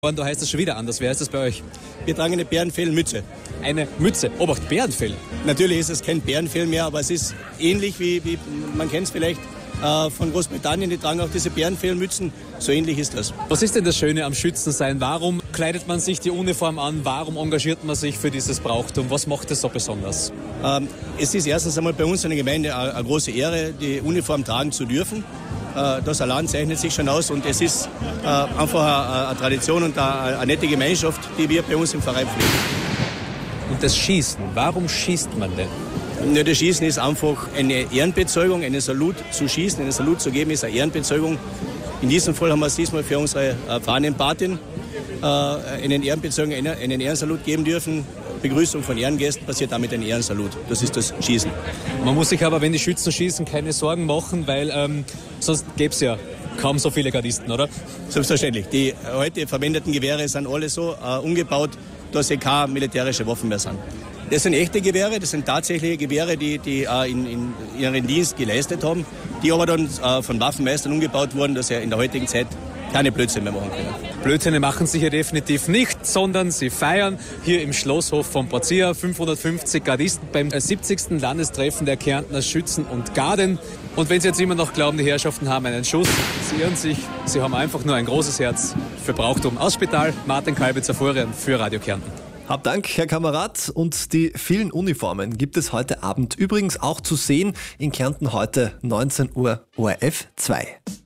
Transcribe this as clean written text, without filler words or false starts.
Da heißt es schon wieder anders. Wer heißt das bei euch? Wir tragen eine Bärenfellmütze. Eine Mütze. Obacht, Bärenfell. Natürlich ist es kein Bärenfell mehr, aber es ist ähnlich wie man kennt es vielleicht von Großbritannien. Die tragen auch diese Bärenfellmützen. So ähnlich ist das. Was ist denn das Schöne am Schützensein? Warum kleidet man sich die Uniform an? Warum engagiert man sich für dieses Brauchtum? Was macht es so besonders? Es ist erstens einmal bei uns in der Gemeinde eine große Ehre, die Uniform tragen zu dürfen. Das allein zeichnet sich schon aus und es ist einfach eine Tradition und eine nette Gemeinschaft, die wir bei uns im Verein pflegen. Und das Schießen, warum schießt man denn? Ja, das Schießen ist einfach eine Ehrenbezeugung, einen Salut zu schießen, einen Salut zu geben, ist eine Ehrenbezeugung. In diesem Fall haben wir es diesmal für unsere Fahnenpatin einen Ehrenbezeugung, einen Ehrensalut geben dürfen. Begrüßung von Ehrengästen passiert damit ein Ehrensalut. Das ist das Schießen. Man muss sich aber, wenn die Schützen schießen, keine Sorgen machen, weil sonst gäbe es ja kaum so viele Gardisten, oder? Selbstverständlich. Die heute verwendeten Gewehre sind alle so umgebaut, dass sie keine militärische Waffen mehr sind. Das sind echte Gewehre, das sind tatsächliche Gewehre, die in ihren Dienst geleistet haben, die aber dann von Waffenmeistern umgebaut wurden, dass sie in der heutigen Zeit keine Blödsinn mehr machen können. Blödsinn machen sie hier definitiv nicht, sondern sie feiern hier im Schlosshof von Porzia 550 Gardisten beim 70. Landestreffen der Kärntner Schützen und Garden. Und wenn Sie jetzt immer noch glauben, die Herrschaften haben einen Schuss, Sie irren sich, sie haben einfach nur ein großes Herz für Brauchtum. Aus Spital, Martin Kalbitzer Vorrein für Radio Kärnten. Hab Dank, Herr Kamerad. Und die vielen Uniformen gibt es heute Abend übrigens auch zu sehen in Kärnten heute 19 Uhr ORF 2.